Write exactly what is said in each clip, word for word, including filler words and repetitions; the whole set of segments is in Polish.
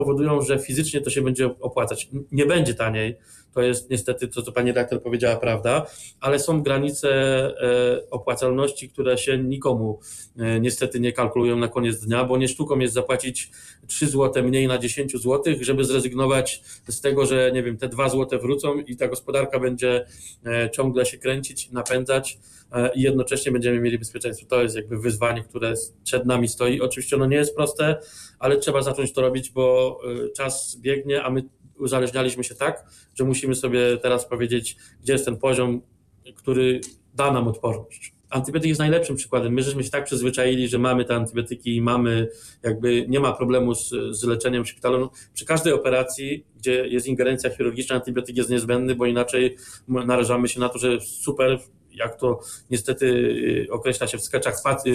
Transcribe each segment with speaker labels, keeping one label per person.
Speaker 1: powodują, że fizycznie to się będzie opłacać. Nie będzie taniej, to jest niestety to, co pani redaktor powiedziała, prawda, ale są granice opłacalności, które się nikomu niestety nie kalkulują na koniec dnia, bo nie sztuką jest zapłacić trzy złote mniej na dziesięć złotych, żeby zrezygnować z tego, że nie wiem, te dwa złote wrócą i ta gospodarka będzie ciągle się kręcić, napędzać i jednocześnie będziemy mieli bezpieczeństwo. To jest jakby wyzwanie, które przed nami stoi. Oczywiście ono nie jest proste, ale trzeba zacząć to robić, bo czas biegnie, a my uzależnialiśmy się tak, że musimy sobie teraz powiedzieć, gdzie jest ten poziom, który da nam odporność. Antybiotyk jest najlepszym przykładem. My żeśmy się tak przyzwyczaili, że mamy te antybiotyki i mamy jakby, nie ma problemu z, z leczeniem w szpitalu. No, przy każdej operacji, gdzie jest ingerencja chirurgiczna, antybiotyk jest niezbędny, bo inaczej narażamy się na to, że super, jak to niestety określa się w skeczach,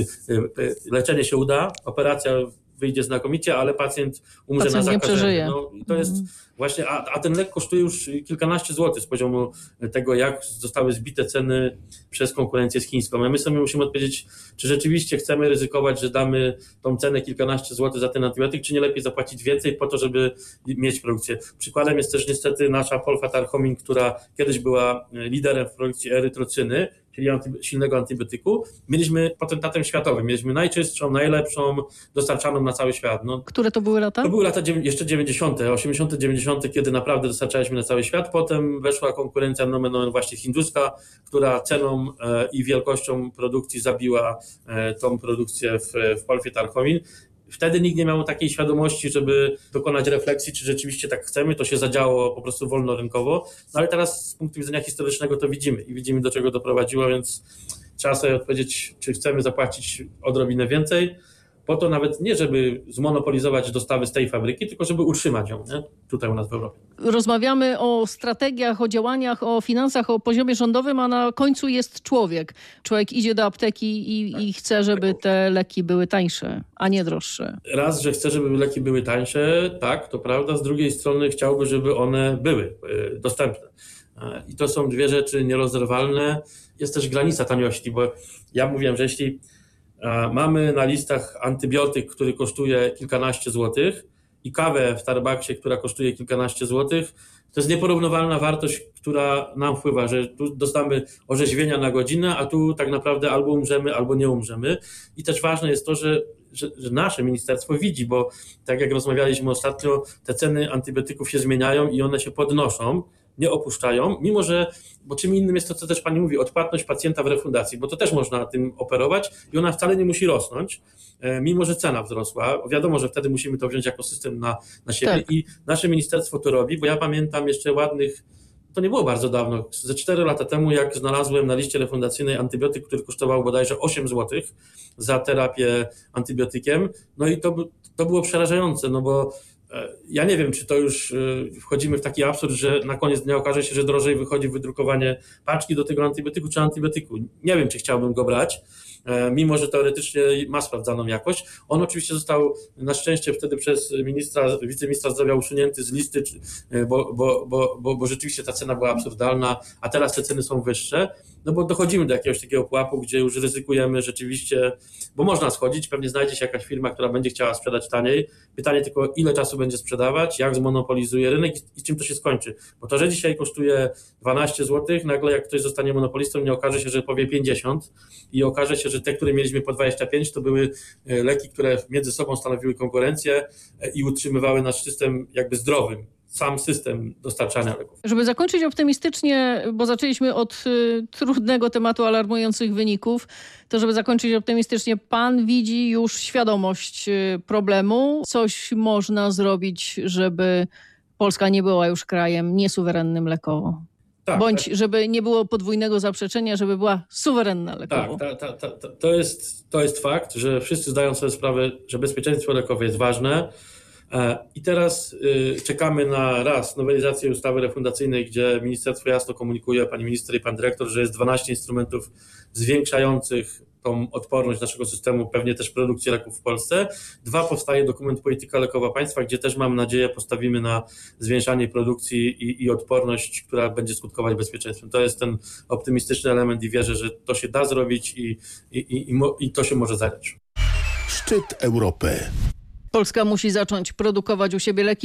Speaker 1: leczenie się uda, operacja wyjdzie znakomicie, ale pacjent umrze
Speaker 2: pacjent
Speaker 1: na
Speaker 2: nie
Speaker 1: zakażenie.
Speaker 2: przeżyje.
Speaker 1: No, to jest mm. właśnie, a, a ten lek kosztuje już kilkanaście złotych z poziomu tego, jak zostały zbite ceny przez konkurencję z chińską. A my sobie musimy odpowiedzieć, czy rzeczywiście chcemy ryzykować, że damy tą cenę kilkanaście złotych za ten antybiotyk, czy nie lepiej zapłacić więcej po to, żeby mieć produkcję. Przykładem jest też niestety nasza Polfatarchomin, która kiedyś była liderem w produkcji erytrocyny, czyli anty, silnego antybiotyku. Mieliśmy patentatem światowym, mieliśmy najczystszą, najlepszą, dostarczaną na cały świat. No,
Speaker 2: które to były lata?
Speaker 1: To były lata jeszcze dziewięćdziesiąte, osiemdziesiąte, dziewięćdziesiąte, kiedy naprawdę dostarczaliśmy na cały świat. Potem weszła konkurencja nomen omen właśnie hinduska, która ceną e, i wielkością produkcji zabiła e, tą produkcję w, w Polfatarchomin. Wtedy nikt nie miał takiej świadomości, żeby dokonać refleksji, czy rzeczywiście tak chcemy, to się zadziało po prostu wolnorynkowo, no ale teraz z punktu widzenia historycznego to widzimy i widzimy, do czego doprowadziło, więc trzeba sobie odpowiedzieć, czy chcemy zapłacić odrobinę więcej, po to nawet nie, żeby zmonopolizować dostawy z tej fabryki, tylko żeby utrzymać ją, nie? Tutaj u nas w Europie.
Speaker 2: Rozmawiamy o strategiach, o działaniach, o finansach, o poziomie rządowym, a na końcu jest człowiek. Człowiek idzie do apteki i, i chce, żeby te leki były tańsze, a nie droższe.
Speaker 1: Raz, że chce, żeby leki były tańsze, tak, to prawda. Z drugiej strony chciałby, żeby one były dostępne. I to są dwie rzeczy nierozerwalne. Jest też granica taniości, bo ja mówiłem, że jeśli mamy na listach antybiotyk, który kosztuje kilkanaście złotych i kawę w Starbucksie, która kosztuje kilkanaście złotych, to jest nieporównywalna wartość, która nam wpływa, że tu dostamy orzeźwienia na godzinę, a tu tak naprawdę albo umrzemy, albo nie umrzemy. I też ważne jest to, że, że, że nasze ministerstwo widzi, bo tak jak rozmawialiśmy ostatnio, te ceny antybiotyków się zmieniają i one się podnoszą, nie opuszczają, mimo że, bo czym innym jest to, co też pani mówi, odpłatność pacjenta w refundacji, bo to też można tym operować i ona wcale nie musi rosnąć, mimo że cena wzrosła. Wiadomo, że wtedy musimy to wziąć jako system na, na siebie tak. I nasze ministerstwo to robi, bo ja pamiętam jeszcze ładnych, to nie było bardzo dawno, ze cztery lata temu, jak znalazłem na liście refundacyjnej antybiotyk, który kosztował bodajże osiem złotych za terapię antybiotykiem, no i to, to było przerażające, no bo ja nie wiem, czy to już wchodzimy w taki absurd, że na koniec dnia okaże się, że drożej wychodzi wydrukowanie paczki do tego antybiotyku czy antybiotyku. Nie wiem, czy chciałbym go brać, mimo że teoretycznie ma sprawdzaną jakość. On oczywiście został na szczęście wtedy przez ministra, wiceministra zdrowia usunięty z listy, bo, bo, bo, bo, bo rzeczywiście ta cena była absurdalna, a teraz te ceny są wyższe, no bo dochodzimy do jakiegoś takiego pułapu, gdzie już ryzykujemy rzeczywiście, bo można schodzić, pewnie znajdzie się jakaś firma, która będzie chciała sprzedać taniej. Pytanie tylko, ile czasu będzie sprzedawać, jak zmonopolizuje rynek i z czym to się skończy. Bo to, że dzisiaj kosztuje dwanaście złotych, nagle jak ktoś zostanie monopolistą, nie okaże się, że powie pięćdziesiąt i okaże się, że te, które mieliśmy po dwadzieścia pięć, to były leki, które między sobą stanowiły konkurencję i utrzymywały nasz system jakby zdrowym. Sam system dostarczania leków.
Speaker 2: Żeby zakończyć optymistycznie, bo zaczęliśmy od y, trudnego tematu alarmujących wyników, to żeby zakończyć optymistycznie, pan widzi już świadomość y, problemu. Coś można zrobić, żeby Polska nie była już krajem niesuwerennym lekowo. Tak, Bądź tak. żeby nie było podwójnego zaprzeczenia, żeby była suwerenna lekowo.
Speaker 1: Tak, ta, ta, ta, to, jest, to jest fakt, że wszyscy zdają sobie sprawę, że bezpieczeństwo lekowe jest ważne. I teraz czekamy na raz nowelizację ustawy refundacyjnej, gdzie ministerstwo jasno komunikuje, pani minister i pan dyrektor, że jest dwanaście instrumentów zwiększających tą odporność naszego systemu, pewnie też produkcję leków w Polsce. Dwa, powstaje dokument Polityka lekowa państwa, gdzie też mam nadzieję postawimy na zwiększanie produkcji i, i odporność, która będzie skutkować bezpieczeństwem. To jest ten optymistyczny element i wierzę, że to się da zrobić i, i, i, i, i to się może zadać.
Speaker 3: Szczyt Europy.
Speaker 2: Polska musi zacząć produkować u siebie leki.